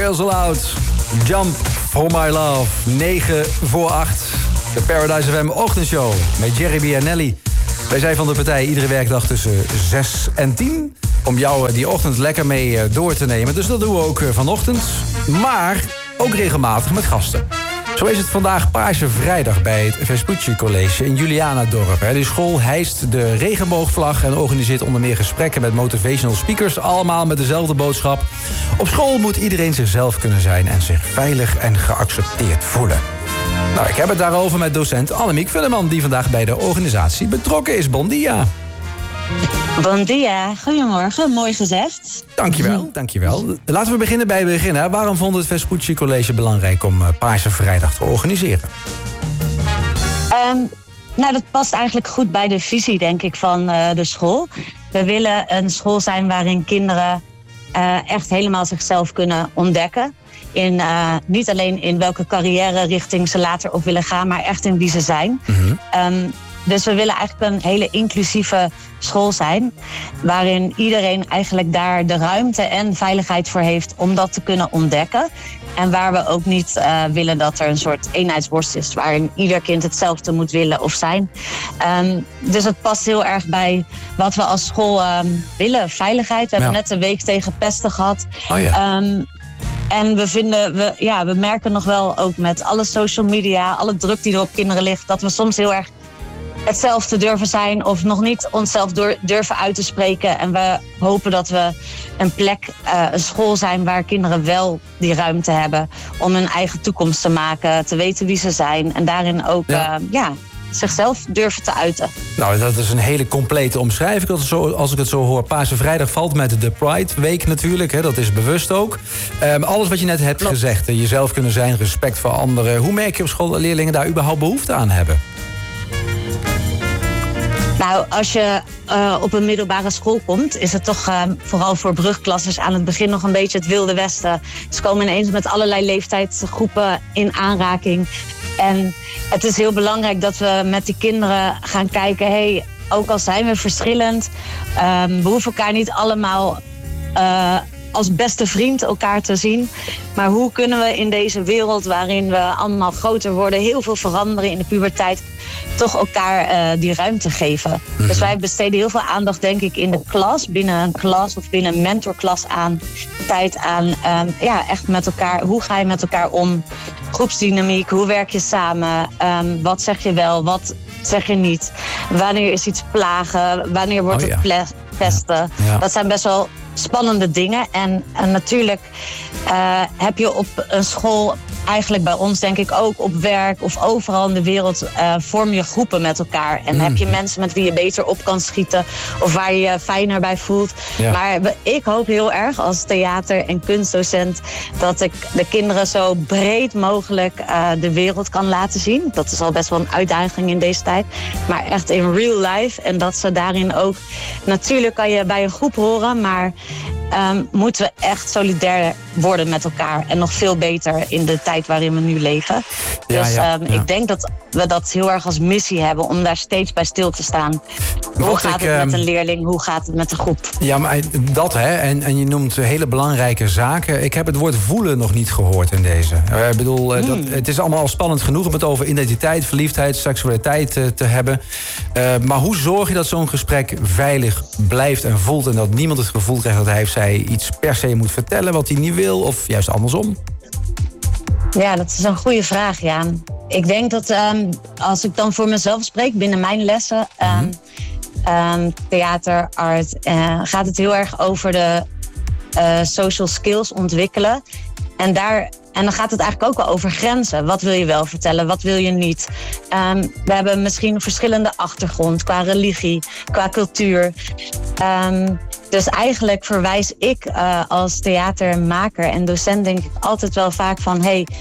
Girls Aloud. Jump for my love. 9 voor 8. De Paradise FM ochtendshow met Jerry B en Nelly. Wij zijn van de partij iedere werkdag tussen 6 en 10... om jou die ochtend lekker mee door te nemen. Dus dat doen we ook vanochtend. Maar ook regelmatig met gasten. Zo is het vandaag Paarse Vrijdag bij het Vespucci College in Julianadorp. De school hijst de regenboogvlag en organiseert onder meer gesprekken met motivational speakers. Allemaal met dezelfde boodschap. Op school moet iedereen zichzelf kunnen zijn en zich veilig en geaccepteerd voelen. Nou, ik heb het daarover met docent Annemiek Vulleman, die vandaag bij de organisatie betrokken is. Bon dia. Bon dia, goedemorgen, mooi gezegd. Dankjewel. Laten we beginnen bij het begin. Hè. Waarom vond het Vespucci College belangrijk om Paarse Vrijdag te organiseren? Dat past eigenlijk goed bij de visie, denk ik, van de school. We willen een school zijn waarin kinderen echt helemaal zichzelf kunnen ontdekken. Niet alleen in welke carrière-richting ze later op willen gaan, maar echt in wie ze zijn. Mm-hmm. Dus we willen eigenlijk een hele inclusieve school zijn, waarin iedereen eigenlijk daar de ruimte en veiligheid voor heeft om dat te kunnen ontdekken. En waar we ook niet willen dat er een soort eenheidsworst is, waarin ieder kind hetzelfde moet willen of zijn. Dus het past heel erg bij wat we als school willen. Veiligheid. We hebben net een week tegen pesten gehad. Oh ja. En we merken nog wel ook met alle social media, alle druk die er op kinderen ligt, dat we soms heel erg hetzelfde durven zijn of nog niet onszelf durven uit te spreken. En we hopen dat we een school zijn waar kinderen wel die ruimte hebben om hun eigen toekomst te maken, te weten wie ze zijn en daarin ook zichzelf durven te uiten. Nou, dat is een hele complete omschrijving als ik het zo hoor. Paarse Vrijdag valt met de Pride Week natuurlijk, hè, dat is bewust ook. Alles wat je net hebt gezegd, jezelf kunnen zijn, respect voor anderen. Hoe merk je op school dat leerlingen daar überhaupt behoefte aan hebben? Nou, als je op een middelbare school komt, is het toch vooral voor brugklassers aan het begin nog een beetje het Wilde Westen. Ze komen ineens met allerlei leeftijdsgroepen in aanraking. En het is heel belangrijk dat we met die kinderen gaan kijken, ook al zijn we verschillend, we hoeven elkaar niet allemaal als beste vriend elkaar te zien. Maar hoe kunnen we in deze wereld waarin we allemaal groter worden, heel veel veranderen in de puberteit, toch elkaar die ruimte geven. Mm-hmm. Dus wij besteden heel veel aandacht, denk ik, in de klas, binnen een klas of binnen een mentorklas aan. Tijd aan, echt met elkaar. Hoe ga je met elkaar om? Groepsdynamiek, hoe werk je samen? Wat zeg je wel, wat zeg je niet? Wanneer is iets plagen? Wanneer wordt het pesten? Ja. Dat zijn best wel spannende dingen. En natuurlijk heb je op een school, eigenlijk bij ons denk ik ook, op werk of overal in de wereld, vorm je groepen met elkaar. En heb je mensen met wie je beter op kan schieten of waar je je fijner bij voelt. Ja. Maar ik hoop heel erg als theater- en kunstdocent dat ik de kinderen zo breed mogelijk de wereld kan laten zien. Dat is al best wel een uitdaging in deze tijd. Maar echt in real life. En dat ze daarin ook, natuurlijk kan je bij een groep horen, maar moeten we echt solidair worden met elkaar. En nog veel beter in de tijd waarin we nu leven. Ik denk dat we dat heel erg als missie hebben om daar steeds bij stil te staan. Hoe gaat het met een leerling? Hoe gaat het met de groep? Ja, maar dat, hè. En je noemt hele belangrijke zaken. Ik heb het woord voelen nog niet gehoord in deze. Ik bedoel, het is allemaal al spannend genoeg om het over identiteit, verliefdheid, seksualiteit te hebben. Maar hoe zorg je dat zo'n gesprek veilig blijft en voelt en dat niemand het gevoel krijgt dat hij of zij iets per se moet vertellen wat hij niet wil, of juist andersom? Ja, dat is een goede vraag, Jaan. Ik denk dat als ik dan voor mezelf spreek binnen mijn lessen, theater, art, gaat het heel erg over de social skills ontwikkelen. En dan gaat het eigenlijk ook wel over grenzen. Wat wil je wel vertellen, wat wil je niet? We hebben misschien een verschillende achtergrond qua religie, qua cultuur. Dus eigenlijk verwijs ik als theatermaker en docent denk ik altijd wel vaak van,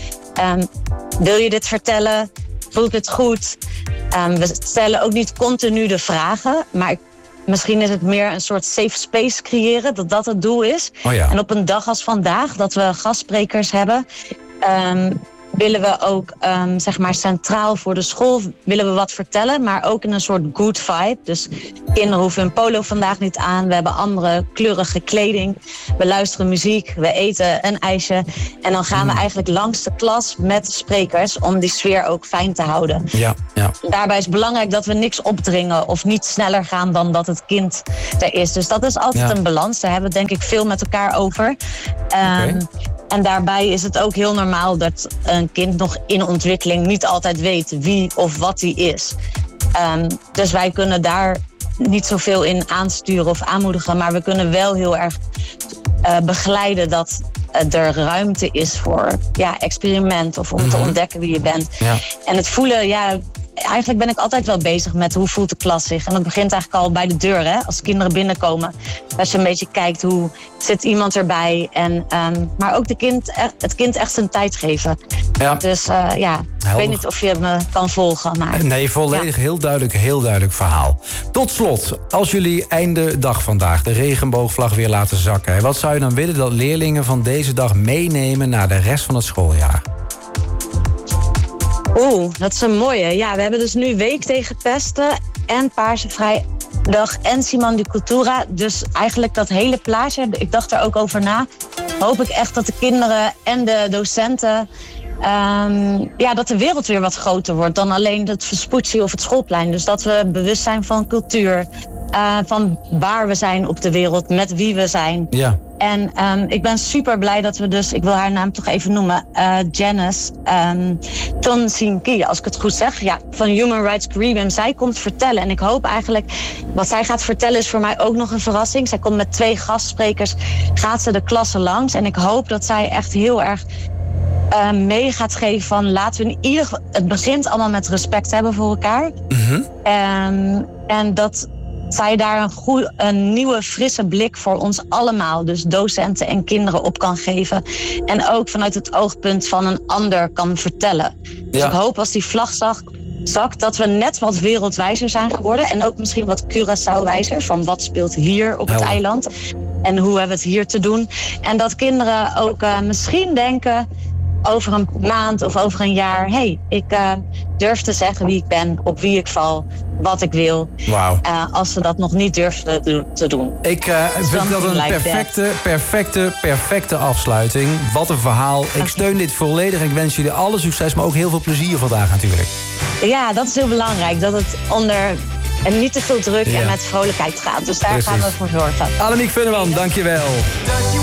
wil je dit vertellen? Voelt het goed? We stellen ook niet continu de vragen, maar misschien is het meer een soort safe space creëren, dat het doel is. Oh ja. En op een dag als vandaag, dat we gastsprekers hebben, willen we ook zeg maar centraal voor de school willen we wat vertellen, maar ook in een soort good vibe. Dus kinderen hoeven hun polo vandaag niet aan. We hebben andere kleurige kleding. We luisteren muziek. We eten een ijsje. En dan gaan we eigenlijk langs de klas met de sprekers om die sfeer ook fijn te houden. Ja. Daarbij is belangrijk dat we niks opdringen of niet sneller gaan dan dat het kind er is. Dus dat is altijd een balans. Daar hebben we denk ik veel met elkaar over. En daarbij is het ook heel normaal dat een kind nog in ontwikkeling niet altijd weet wie of wat hij is. Dus wij kunnen daar niet zoveel in aansturen of aanmoedigen, maar we kunnen wel heel erg begeleiden dat er ruimte is voor experiment of om te ontdekken wie je bent. Ja. En het voelen, eigenlijk ben ik altijd wel bezig met hoe voelt de klas zich. En dat begint eigenlijk al bij de deur, hè? Als kinderen binnenkomen. Als je een beetje kijkt hoe zit iemand erbij. En, maar ook het kind echt zijn tijd geven. Ja. Dus ik weet niet of je me kan volgen. Maar, nee, volledig heel duidelijk verhaal. Tot slot, als jullie einde dag vandaag de regenboogvlag weer laten zakken, wat zou je dan willen dat leerlingen van deze dag meenemen naar de rest van het schooljaar? Dat is een mooie. Ja, we hebben dus nu Week tegen Pesten en Paarse Vrijdag en Simone di Cultura. Dus eigenlijk dat hele plaatje, ik dacht er ook over na. Hoop ik echt dat de kinderen en de docenten, dat de wereld weer wat groter wordt dan alleen het Vespucci of het schoolplein. Dus dat we bewust zijn van cultuur, van waar we zijn op de wereld, met wie we zijn. Ja. En ik ben super blij dat we dus, ik wil haar naam toch even noemen, Janice Tonsinki, als ik het goed zeg, van Human Rights Caribbean. Zij komt vertellen en ik hoop eigenlijk, wat zij gaat vertellen is voor mij ook nog een verrassing. Zij komt met 2 gastsprekers, gaat ze de klassen langs en ik hoop dat zij echt heel erg mee gaat geven van laten we in ieder geval, het begint allemaal met respect hebben voor elkaar. En dat zij daar een nieuwe, frisse blik voor ons allemaal, dus docenten en kinderen, op kan geven. En ook vanuit het oogpunt van een ander kan vertellen. Dus ik hoop als die vlag zakt, dat we net wat wereldwijzer zijn geworden. En ook misschien wat Curaçao-wijzer, van wat speelt hier op het eiland. En hoe hebben we het hier te doen. En dat kinderen ook misschien denken over een maand of over een jaar, ik durf te zeggen wie ik ben, op wie ik val, wat ik wil. Wow. Als ze dat nog niet durven te doen. Ik vind dat een perfecte afsluiting. Wat een verhaal. Ik steun dit volledig. Ik wens jullie alle succes, maar ook heel veel plezier vandaag natuurlijk. Ja, dat is heel belangrijk. Dat het onder en niet te veel druk en met vrolijkheid gaat. Dus daar gaan we voor zorgen. Annemiek Venneman, dankjewel.